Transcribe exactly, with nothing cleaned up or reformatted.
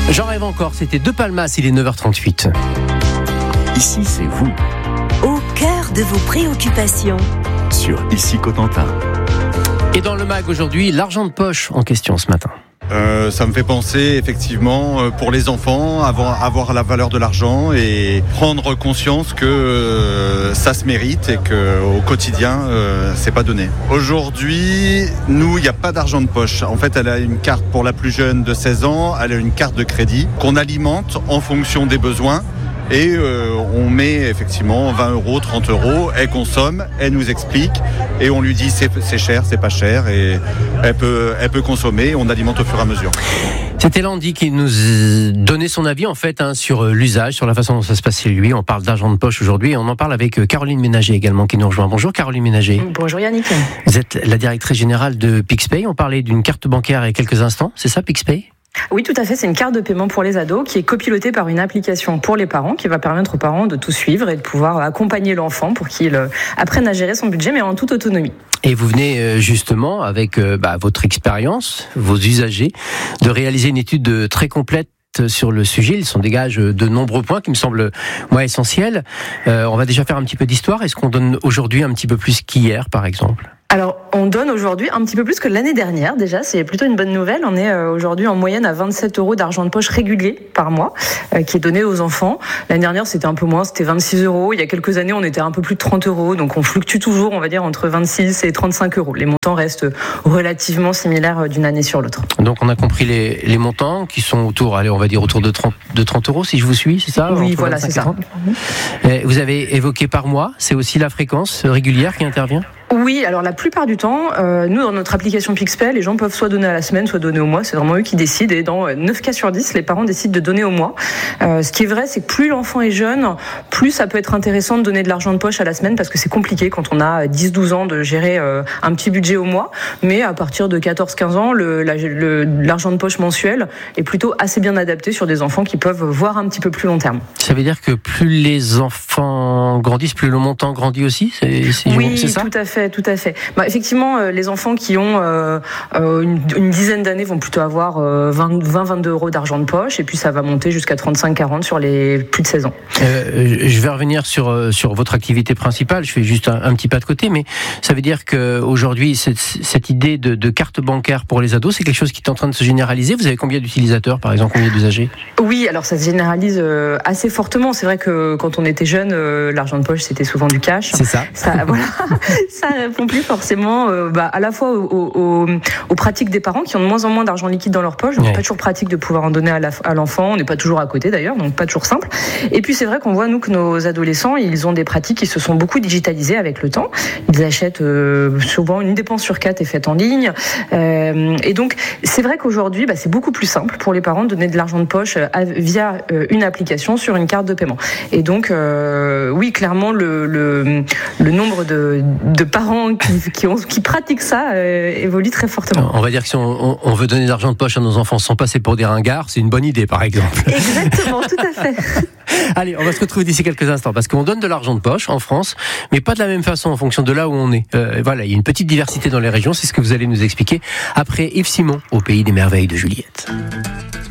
J'en rêve encore, c'était De Palmas, il est neuf heures trente-huit. Ici, c'est vous. Au cœur de vos préoccupations. Sur Ici Cotentin. Et dans le mag aujourd'hui, l'argent de poche en question ce matin. Euh, ça me fait penser effectivement euh, pour les enfants avoir, avoir la valeur de l'argent et prendre conscience que euh, ça se mérite et qu'au quotidien euh, c'est pas donné. Aujourd'hui, nous, il n'y a pas d'argent de poche. En fait, elle a une carte pour la plus jeune de seize ans, elle a une carte de crédit qu'on alimente en fonction des besoins. Et euh, on met effectivement vingt euros, trente euros, elle consomme, elle nous explique et on lui dit c'est, c'est cher, c'est pas cher et elle peut, elle peut consommer, on alimente au fur et à mesure. C'était Landy qui nous donnait son avis en fait hein, sur l'usage, sur la façon dont ça se passe chez lui. On parle d'argent de poche aujourd'hui et on en parle avec Caroline Ménager également qui nous rejoint. Bonjour Caroline Ménager. Bonjour Yannick. Vous êtes la directrice générale de PixPay. On parlait d'une carte bancaire il y a quelques instants, c'est ça PixPay ? Oui, tout à fait. C'est une carte de paiement pour les ados qui est copilotée par une application pour les parents qui va permettre aux parents de tout suivre et de pouvoir accompagner l'enfant pour qu'il apprenne à gérer son budget mais en toute autonomie. Et vous venez justement avec bah, votre expérience, vos usagers, de réaliser une étude très complète sur le sujet. Il s'en dégage de nombreux points qui me semblent moi essentiels. Euh, on va déjà faire un petit peu d'histoire. Est-ce qu'on donne aujourd'hui un petit peu plus qu'hier, par exemple ? Alors, on donne aujourd'hui un petit peu plus que l'année dernière, déjà, c'est plutôt une bonne nouvelle. On est aujourd'hui en moyenne à vingt-sept euros d'argent de poche régulier par mois, euh, qui est donné aux enfants. L'année dernière, c'était un peu moins, c'était vingt-six euros. Il y a quelques années, on était à un peu plus de trente euros, donc on fluctue toujours, on va dire, entre vingt-six et trente-cinq euros. Les montants restent relativement similaires d'une année sur l'autre. Donc, on a compris les, les montants qui sont autour, allez, on va dire autour de trente, de trente euros, si je vous suis, c'est ça ? Oui, voilà, c'est ça. Vous avez évoqué par mois, c'est aussi la fréquence régulière qui intervient ? Oui, alors la plupart du temps, euh, nous dans notre application PixPay, les gens peuvent soit donner à la semaine, soit donner au mois. C'est vraiment eux qui décident. Et dans neuf cas sur dix, les parents décident de donner au mois. Euh, ce qui est vrai, c'est que plus l'enfant est jeune, plus ça peut être intéressant de donner de l'argent de poche à la semaine parce que c'est compliqué quand on a dix douze ans de gérer euh, un petit budget au mois. Mais à partir de quatorze quinze ans, le, la, le, l'argent de poche mensuel est plutôt assez bien adapté sur des enfants qui peuvent voir un petit peu plus long terme. Ça veut dire que plus les enfants grandissent, plus le montant grandit aussi ? C'est, c'est, oui, c'est ça ? tout à fait. Tout à fait. Bah, effectivement, euh, les enfants qui ont euh, une, une dizaine d'années vont plutôt avoir euh, vingt à vingt-deux euros d'argent de poche et puis ça va monter jusqu'à trente-cinq à quarante sur les plus de seize ans. Euh, je vais revenir sur, sur votre activité principale. Je fais juste un, un petit pas de côté, mais ça veut dire qu'aujourd'hui, cette, cette idée de, de carte bancaire pour les ados, c'est quelque chose qui est en train de se généraliser. Vous avez combien d'utilisateurs, par exemple, combien d'usagers ? Oui, alors ça se généralise euh, assez fortement. C'est vrai que quand on était jeune, euh, l'argent de poche, c'était souvent du cash. C'est ça. Ça, voilà, ça répond plus forcément euh, bah, à la fois aux, aux, aux pratiques des parents qui ont de moins en moins d'argent liquide dans leur poche, donc ouais. Pas toujours pratique de pouvoir en donner à, la, à l'enfant, on n'est pas toujours à côté d'ailleurs, donc pas toujours simple. Et puis c'est vrai qu'on voit nous que nos adolescents, ils ont des pratiques qui se sont beaucoup digitalisées avec le temps. Ils achètent euh, souvent une dépense sur quatre est faite en ligne, euh, et donc c'est vrai qu'aujourd'hui bah, c'est beaucoup plus simple pour les parents de donner de l'argent de poche à, via euh, une application sur une carte de paiement. Et donc euh, oui, clairement le, le, le nombre de, de parents qui Qui, ont, qui pratiquent ça euh, évolue très fortement. On va dire que si on, on veut donner de l'argent de poche à nos enfants sans passer pour des ringards, c'est une bonne idée par exemple. Exactement, tout à fait. Allez, on va se retrouver d'ici quelques instants parce qu'on donne de l'argent de poche en France, mais pas de la même façon en fonction de là où on est. Euh, voilà, il y a une petite diversité dans les régions, c'est ce que vous allez nous expliquer après Yves Simon au Pays des Merveilles de Juliette.